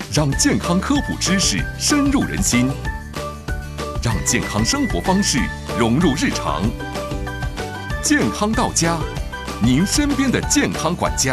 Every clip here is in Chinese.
让健康科普知识深入人心，让健康生活方式融入日常。健康到家，您身边的健康管家。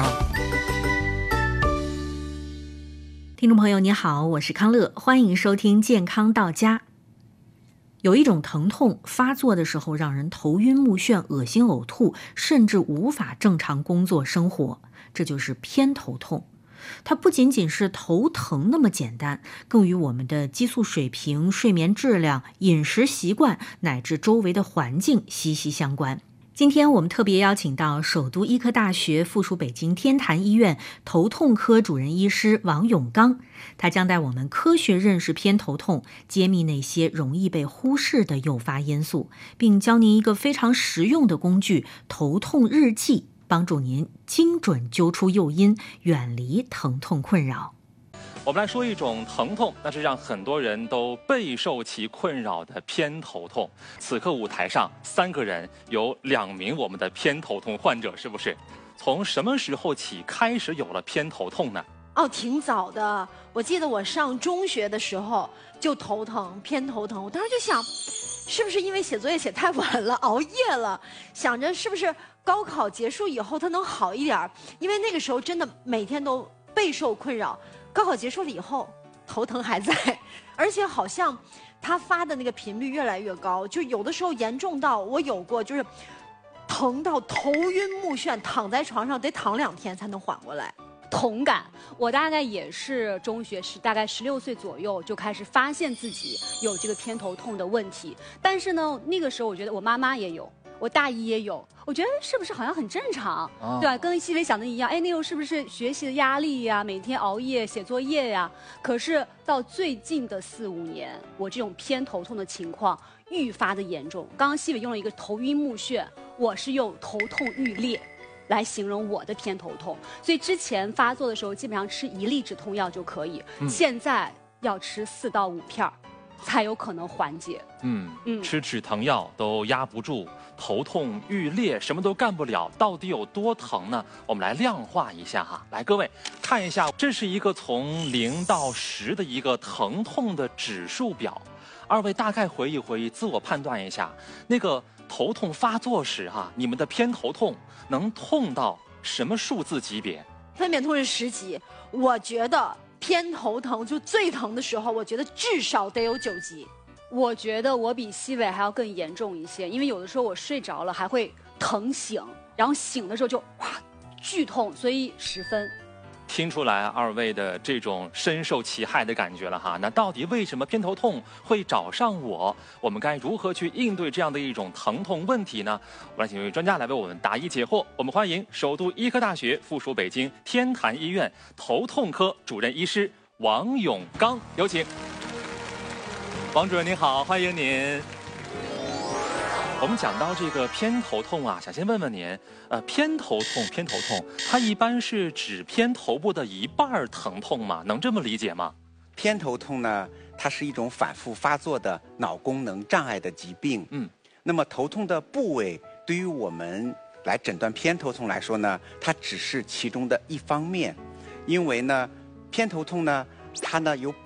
听众朋友你好，我是康乐，欢迎收听健康到家。有一种疼痛发作的时候让人头晕目眩、恶心呕吐，甚至无法正常工作生活，这就是偏头痛。它不仅仅是头疼那么简单，更与我们的激素水平、睡眠质量、饮食习惯乃至周围的环境息息相关。今天我们特别邀请到首都医科大学附属北京天坛医院头痛科主任医师王永刚，他将带我们科学认识偏头痛，揭秘那些容易被忽视的诱发因素，并教您一个非常实用的工具——头痛日记，帮助您精准揪出诱因，远离疼痛困扰。 我们来说一种疼痛，那是让很多人都备受其困扰的偏头痛。此刻舞台上3个人，有2名我们的偏头痛患者，是不是？从什么时候起开始有了偏头痛呢？ 挺早的。我记得我上中学的时候就头疼，偏头疼。我当时就想，是不是因为写作业写太晚了，熬夜了？想着是不是高考结束以后它能好一点？因为那个时候真的每天都备受困扰。高考结束了以后，头疼还在，而且好像它发的那个频率越来越高，就有的时候严重到我有过，就是疼到头晕目眩，躺在床上得躺2天才能缓过来。 同感，我大概也是中学时，大概16岁左右就开始发现自己有这个偏头痛的问题，但是呢，那个时候我觉得我妈妈也有。我大姨也有，我觉得是不是好像很正常，对吧？跟细微想的一样，那时候是不是学习的压力呀，每天熬夜写作业呀？可是到最近的4、5年，我这种偏头痛的情况愈发的严重。刚刚细微用了一个头晕目眩，我是用头痛欲裂来形容我的偏头痛。所以之前发作的时候，基本上吃1粒止痛药就可以，现在要吃4到5片才有可能缓解。 吃止疼药都压不住，头痛欲裂，什么都干不了，到底有多疼呢？我们来量化一下哈。来，各位看一下，这是一个从0到10的一个疼痛的指数表。2位大概回忆回忆，自我判断一下，那个头痛发作时你们的偏头痛能痛到什么数字级别？ 分娩痛是10级，我觉得偏头疼就最疼的时候，我觉得至少得有9级。 我觉得我比西伟还要更严重一些，因为有的时候我睡着了还会疼醒，然后醒的时候就剧痛，所以10分。 听出来2位的这种深受其害的感觉了哈。那到底为什么偏头痛会找上我？我们该如何去应对这样的一种疼痛问题呢？我们来请一位专家来为我们答疑解惑。我们欢迎首都医科大学附属北京天坛医院头痛科主任医师王永刚，有请。王主任您好，欢迎您。我们讲到这个偏头痛想先问问您，偏头痛，它一般是指偏头部的一半疼痛吗？能这么理解吗？ 偏头痛呢，它是一种反复发作的脑功能障碍的疾病。那么头痛的部位对于我们来诊断偏头痛来说呢，它只是其中的一方面，因为呢，偏头痛呢，它呢有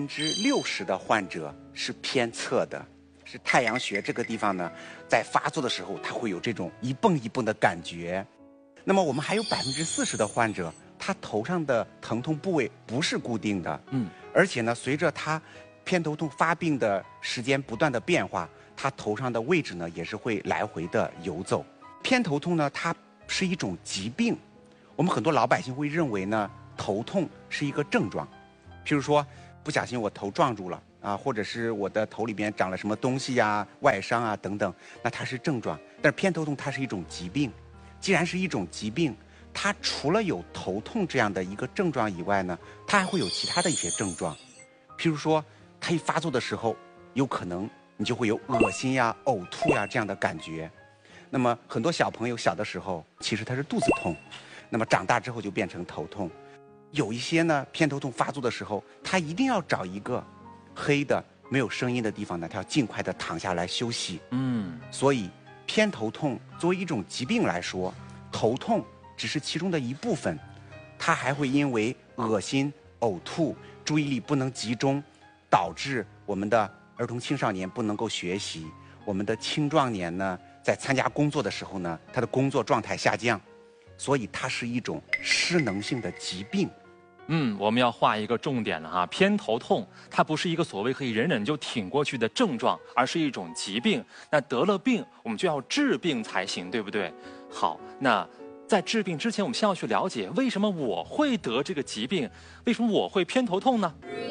60%的患者是偏侧的。是太阳穴这个地方呢，在发作的时候，它会有这种一蹦一蹦的感觉。那么我们还有40%的患者，他头上的疼痛部位不是固定的，而且呢，随着他偏头痛发病的时间不断的变化，他头上的位置呢也是会来回的游走。偏头痛呢，它是一种疾病，我们很多老百姓会认为呢，头痛是一个症状，譬如说不小心我头撞住了。或者是我的头里边长了什么东西呀、外伤等等，那它是症状。但是偏头痛它是一种疾病，既然是一种疾病，它除了有头痛这样的一个症状以外呢，它还会有其他的一些症状，譬如说它一发作的时候，有可能你就会有恶心呀、呕吐呀这样的感觉。那么很多小朋友小的时候其实他是肚子痛，那么长大之后就变成头痛。有一些呢偏头痛发作的时候，他一定要找一个黑的没有声音的地方呢，他要尽快的躺下来休息。所以偏头痛作为一种疾病来说，头痛只是其中的一部分，它还会因为恶心、呕吐、 注意力不能集中，导致我们的儿童青少年不能够学习，我们的青壮年呢在参加工作的时候呢，他的工作状态下降，所以它是一种失能性的疾病。 我们要画一个重点了哈，偏头痛它不是一个所谓可以忍忍就挺过去的症状，而是一种疾病。那得了病，我们就要治病才行，对不对？好，那在治病之前，我们先要去了解为什么我会得这个疾病，为什么我会偏头痛呢？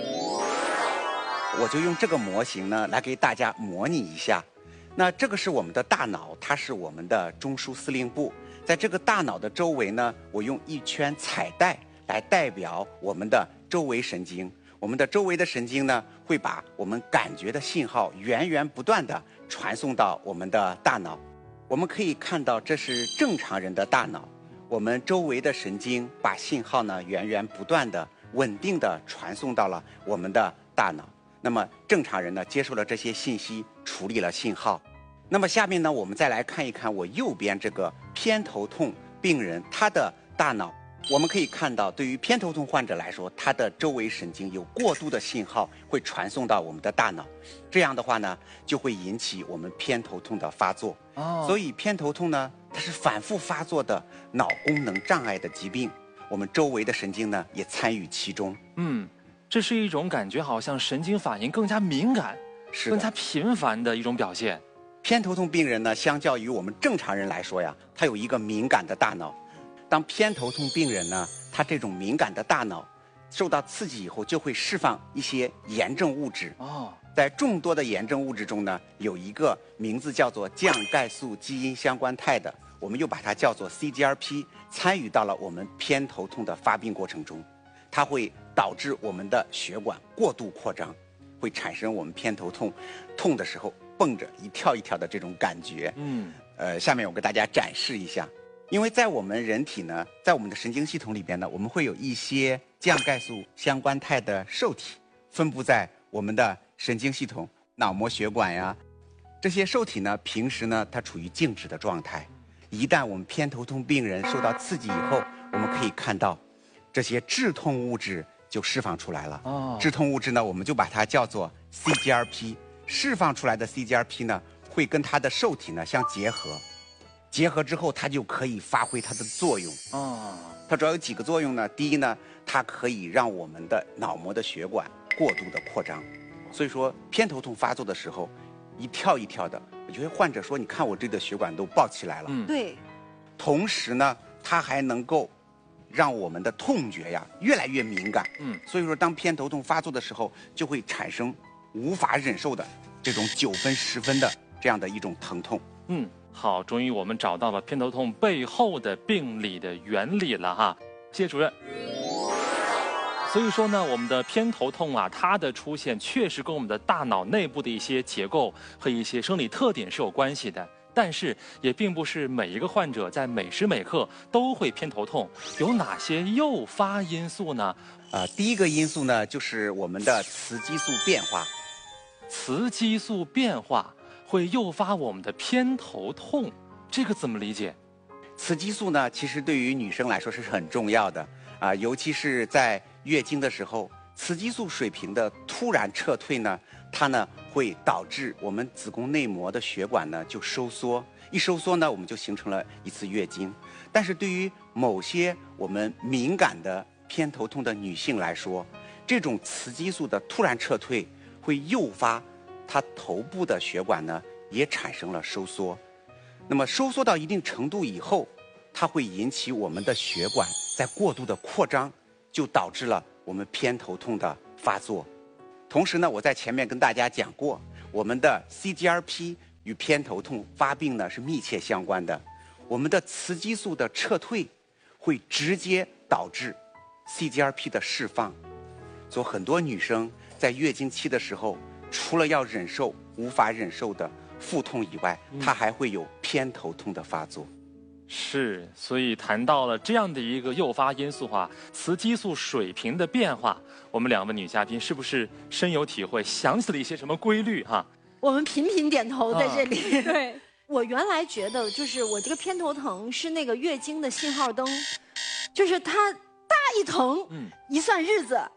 我就用这个模型呢来给大家模拟一下。那这个是我们的大脑，它是我们的中枢司令部，在这个大脑的周围呢，我用一圈彩带来代表我们的周围神经。我们的周围的神经呢，会把我们感觉的信号源源不断地传送到我们的大脑。我们可以看到，这是正常人的大脑，我们周围的神经把信号呢源源不断地、稳定地传送到了我们的大脑。那么正常人呢，接受了这些信息，处理了信号。那么下面呢，我们再来看一看我右边这个偏头痛病人他的大脑。我们可以看到，对于偏头痛患者来说，他的周围神经有过度的信号会传送到我们的大脑，这样的话呢，就会引起我们偏头痛的发作。所以偏头痛呢，它是反复发作的脑功能障碍的疾病，我们周围的神经呢也参与其中。 这是一种感觉好像神经反应更加敏感、更加频繁的一种表现。 偏头痛病人呢，相较于我们正常人来说呀，他有一个敏感的大脑。当偏头痛病人呢，他这种敏感的大脑受到刺激以后，就会释放一些炎症物质。在众多的炎症物质中呢，有一个名字叫做降钙素基因相关肽的，我们又把它叫做 CGRP， 参与到了我们偏头痛的发病过程中，它会导致我们的血管过度扩张，会产生我们偏头痛，痛的时候蹦着一跳一跳的这种感觉。下面我给大家展示一下。因为在我们人体呢，在我们的神经系统里边呢，我们会有一些降钙素相关肽的受体分布在我们的神经系统、脑膜血管呀。这些受体呢，平时呢它处于静止的状态。一旦我们偏头痛病人受到刺激以后，我们可以看到这些致痛物质就释放出来了。致痛物质呢，我们就把它叫做 CGRP。释放出来的 CGRP 呢，会跟它的受体呢相结合。结合之后，它就可以发挥它的作用。它主要有几个作用呢？第一呢，它可以让我们的脑膜的血管过度的扩张，所以说偏头痛发作的时候，一跳一跳的，有些患者说：“你看我这个血管都爆起来了。” 对。 同时呢，它还能够让我们的痛觉呀越来越敏感。所以说当偏头痛发作的时候，就会产生无法忍受的这种9分10分的这样的一种疼痛。 好，终于我们找到了偏头痛背后的病理的原理了哈，谢谢主任。所以说呢，我们的偏头痛啊，它的出现确实跟我们的大脑内部的一些结构和一些生理特点是有关系的，但是也并不是每一个患者在每时每刻都会偏头痛。有哪些诱发因素呢？ 第一个因素呢，就是我们的雌激素变化。 雌激素变化会诱发我们的偏头痛，这个怎么理解？ 雌激素呢，其实对于女生来说是很重要的尤其是在月经的时候，雌激素水平的突然撤退呢，它呢会导致我们子宫内膜的血管呢就收缩，一收缩呢，我们就形成了一次月经。但是对于某些我们敏感的偏头痛的女性来说，这种雌激素的突然撤退会诱发它头部的血管呢也产生了收缩。那么收缩到一定程度以后，它会引起我们的血管在过度的扩张，就导致了我们偏头痛的发作。同时呢，我在前面跟大家讲过，我们的 CGRP 与偏头痛发病呢是密切相关的。我们的雌激素的撤退会直接导致 CGRP 的释放，所以很多女生在月经期的时候，除了要忍受无法忍受的腹痛以外，她还会有偏头痛的发作。 是，所以谈到了这样的一个诱发因素雌激素水平的变化，我们2位女嘉宾是不是深有体会，想起了一些什么规律我们频频点头在这里。 对， 我原来觉得就是我这个偏头疼是那个月经的信号灯，就是它大一疼，一算日子，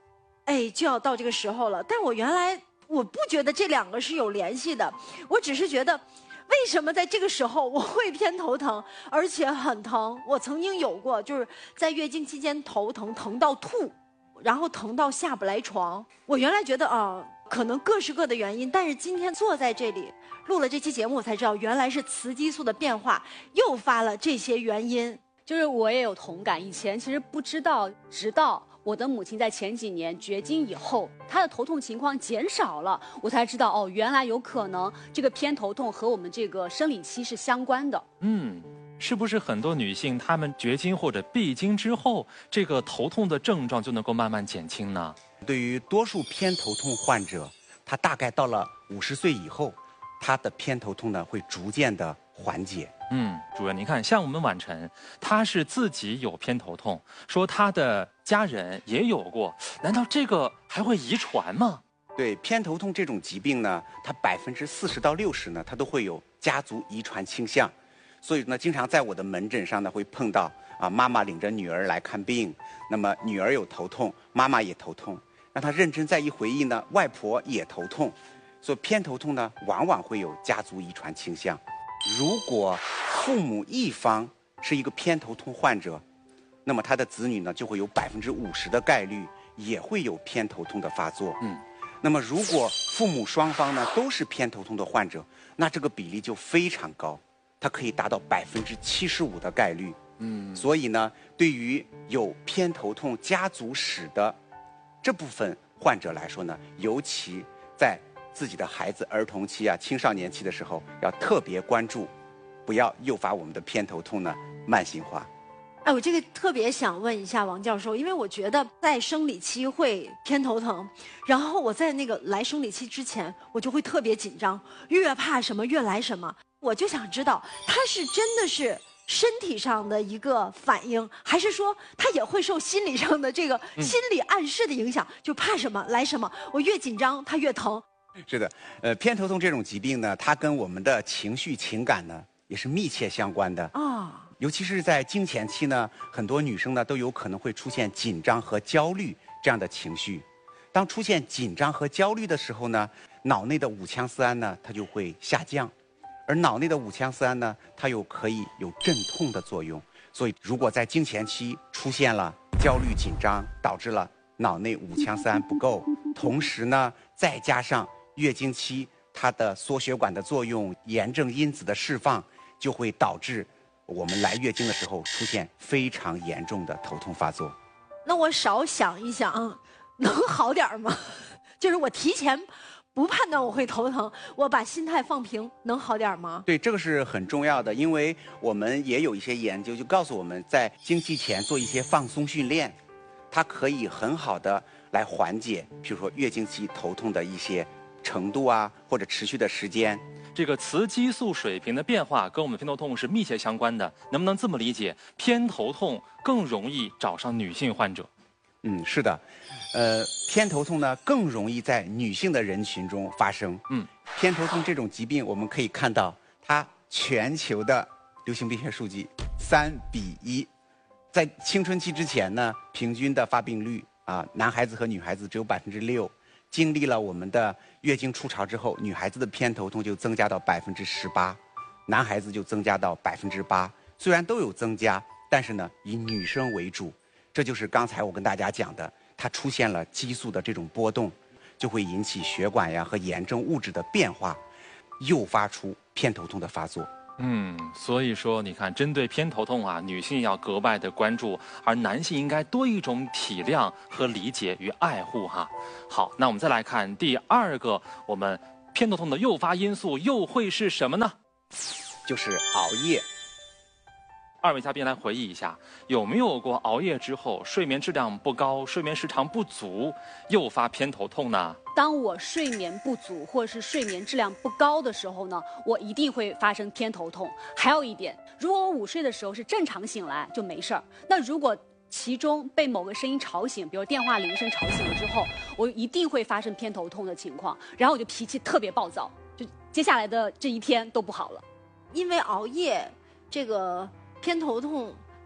哎，就要到这个时候了。但我原来我不觉得这两个是有联系的，我只是觉得，为什么在这个时候我会偏头疼，而且很疼？我曾经有过，就是在月经期间头疼，疼到吐，然后疼到下不来床。我原来觉得可能各是各的原因，但是今天坐在这里录了这期节目，我才知道原来是雌激素的变化诱发了这些原因。 就是我也有同感，以前其实不知道，直到我的母亲在前几年绝经以后，她的头痛情况减少了，我才知道原来有可能这个偏头痛和我们这个生理期是相关的。 是不是很多女性她们绝经或者闭经之后，这个头痛的症状就能够慢慢减轻呢？ 对于多数偏头痛患者，他大概到了50岁以后，他的偏头痛呢会逐渐的缓解。 主任，您看，像我们婉晨，她是自己有偏头痛，说她的家人也有过，难道这个还会遗传吗？ 对，偏头痛这种疾病呢，它40%到60%呢，它都会有家族遗传倾向，所以呢，经常在我的门诊上呢会碰到妈妈领着女儿来看病，那么女儿有头痛，妈妈也头痛，让她认真再一回忆呢，外婆也头痛，所以偏头痛呢往往会有家族遗传倾向。如果父母一方是一个偏头痛患者，那么他的子女呢就会有50%的概率也会有偏头痛的发作。那么如果父母双方呢都是偏头痛的患者，那这个比例就非常高，它可以达到75%的概率。所以呢，对于有偏头痛家族史的这部分患者来说呢，尤其在自己的孩子儿童期青少年期的时候，要特别关注，不要诱发我们的偏头痛呢慢性化。 我这个特别想问一下王教授，因为我觉得在生理期会偏头疼，然后我在那个来生理期之前，我就会特别紧张，越怕什么越来什么。我就想知道，它是真的是身体上的一个反应，还是说它也会受心理上的这个心理暗示的影响？就怕什么来什么，我越紧张它越疼。 是的，偏头痛这种疾病呢，它跟我们的情绪情感呢也是密切相关的尤其是在经前期呢，很多女生呢都有可能会出现紧张和焦虑这样的情绪。当出现紧张和焦虑的时候呢，脑内的五羟色胺呢它就会下降，而脑内的五羟色胺呢，它又可以有镇痛的作用。所以，如果在经前期出现了焦虑紧张，导致了脑内五羟色胺不够，同时呢，再加上月经期它的缩血管的作用、炎症因子的释放，就会导致我们来月经的时候出现非常严重的头痛发作。 那我少想一想，能好点吗？就是我提前不判断我会头疼，我把心态放平，能好点吗？ 对，这个是很重要的，因为我们也有一些研究就告诉我们，在经期前做一些放松训练，它可以很好的来缓解，譬如说月经期头痛的一些程度或者持续的时间。 这个雌激素水平的变化跟我们的偏头痛是密切相关的，能不能这么理解？偏头痛更容易找上女性患者？ 是的，偏头痛呢更容易在女性的人群中发生。偏头痛这种疾病，我们可以看到它全球的流行病学数据3:1，在青春期之前呢，平均的发病率男孩子和女孩子只有6%。经历了我们的月经初潮之后，女孩子的偏头痛就增加到18%，男孩子就增加到8%。虽然都有增加，但是呢，以女生为主。这就是刚才我跟大家讲的，它出现了激素的这种波动，就会引起血管和炎症物质的变化，诱发出偏头痛的发作。 所以说你看，针对偏头痛女性要格外的关注，而男性应该多一种体谅和理解与爱护好，那我们再来看第二个，我们偏头痛的诱发因素又会是什么呢？ 就是熬夜。 二位嘉宾来回忆一下，有没有过熬夜之后睡眠质量不高、睡眠时长不足，诱发偏头痛呢？ 当我睡眠不足或者是睡眠质量不高的时候呢，我一定会发生偏头痛。还有一点，如果我午睡的时候是正常醒来就没事儿，那如果其中被某个声音吵醒，比如电话铃声吵醒了之后，我一定会发生偏头痛的情况，然后我就脾气特别暴躁，就接下来的这一天都不好了。 因为熬夜，这个偏头痛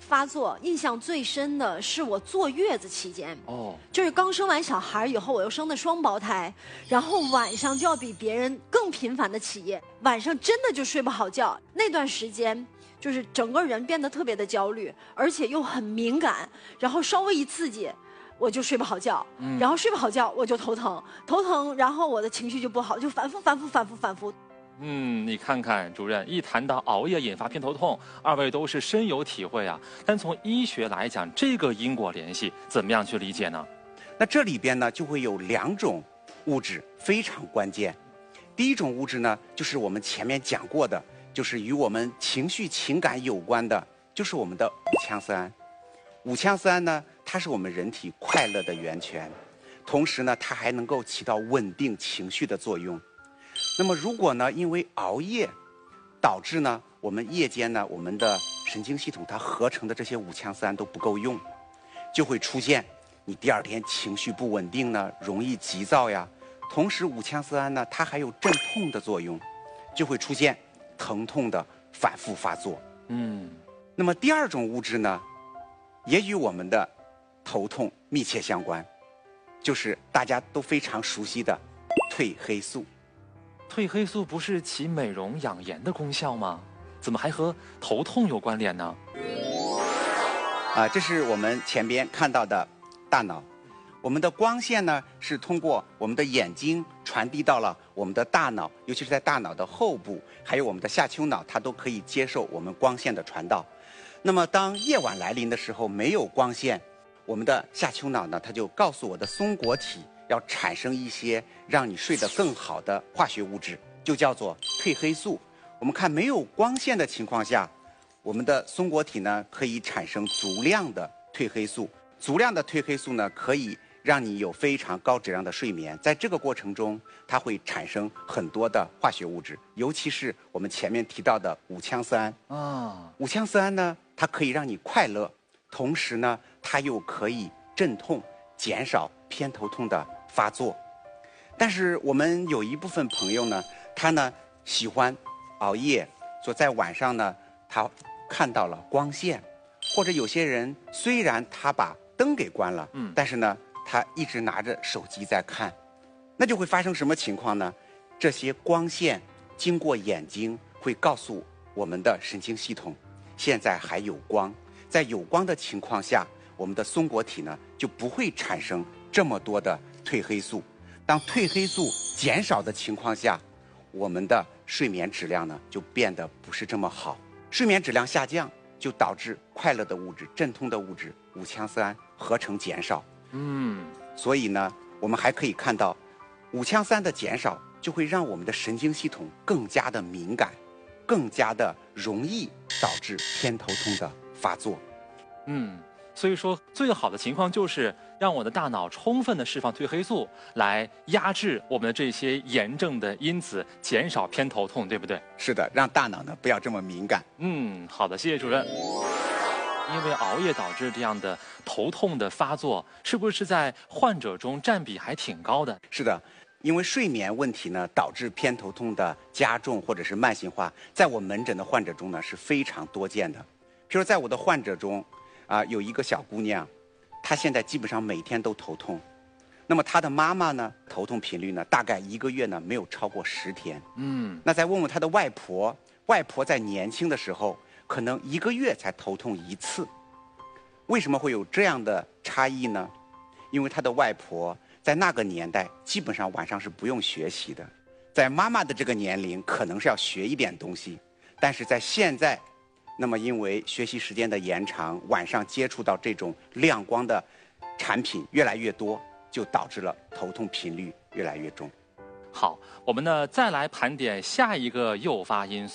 发作印象最深的是我坐月子期间，就是刚生完小孩以后，我又生的双胞胎，然后晚上就要比别人更频繁的起夜，晚上真的就睡不好觉。那段时间就是整个人变得特别的焦虑，而且又很敏感，然后稍微一刺激我就睡不好觉，然后睡不好觉我就头疼，然后我的情绪就不好，就反复。 你看看主任，一谈到熬夜引发偏头痛，二位都是深有体会啊。但从医学来讲，这个因果联系怎么样去理解呢？ 那这里边呢就会有2种物质非常关键。第一种物质呢，就是我们前面讲过的，就是与我们情绪情感有关的，就是我们的五羟色胺。五羟色胺呢，它是我们人体快乐的源泉，同时呢，它还能够起到稳定情绪的作用。那么如果呢，因为熬夜导致呢，我们夜间呢，我们的神经系统它合成的这些五羟色胺都不够用，就会出现你第2天情绪不稳定呢，容易急躁呀。同时五羟色胺呢，它还有镇痛的作用，就会出现疼痛的反复发作。那么第2种物质呢，也与我们的头痛密切相关，就是大家都非常熟悉的褪黑素。 褪黑素不是起美容养颜的功效吗？怎么还和头痛有关联呢？ 这是我们前边看到的大脑。我们的光线呢，是通过我们的眼睛传递到了我们的大脑，尤其是在大脑的后部，还有我们的下丘脑，它都可以接受我们光线的传导。那么当夜晚来临的时候，没有光线，我们的下丘脑呢，它就告诉我的松果体要产生一些让你睡得更好的化学物质，就叫做褪黑素。我们看没有光线的情况下，我们的松果体呢可以产生足量的褪黑素，足量的褪黑素呢可以让你有非常高质量的睡眠。在这个过程中，它会产生很多的化学物质，尤其是我们前面提到的五羟色胺。五羟色胺呢，它可以让你快乐，同时呢，它又可以镇痛，减少偏头痛的发作。但是我们有一部分朋友呢，他呢喜欢熬夜，说在晚上呢，他看到了光线，或者有些人虽然他把灯给关了，但是呢，他一直拿着手机在看，那就会发生什么情况呢？这些光线经过眼睛，会告诉我们的神经系统，现在还有光。在有光的情况下，我们的松果体呢就不会产生这么多的褪黑素。当褪黑素减少的情况下，我们的睡眠质量呢就变得不是这么好。睡眠质量下降，就导致快乐的物质、镇痛的物质五羟色胺合成减少。所以呢，我们还可以看到，五羟色胺的减少就会让我们的神经系统更加的敏感，更加的容易导致偏头痛的发作。 所以说最好的情况就是让我的大脑充分的释放褪黑素，来压制我们的这些炎症的因子，减少偏头痛，对不对？ 是的，让大脑呢不要这么敏感。 好的，谢谢主任。因为熬夜导致这样的头痛的发作，是不是在患者中占比还挺高的？ 是的，因为睡眠问题呢，导致偏头痛的加重或者是慢性化，在我门诊的患者中呢是非常多见的。譬如在我的患者中，有一个小姑娘，她现在基本上每天都头痛。那么她的妈妈呢，头痛频率呢，大概1个月呢没有超过10天。那再问问她的外婆，外婆在年轻的时候，可能1个月才头痛1次。为什么会有这样的差异呢？因为她的外婆在那个年代基本上晚上是不用学习的，在妈妈的这个年龄可能是要学一点东西，但是在现在，那么因为学习时间的延长，晚上接触到这种亮光的产品越来越多，就导致了头痛频率越来越重。 好，我们呢再来盘点下一个诱发因素。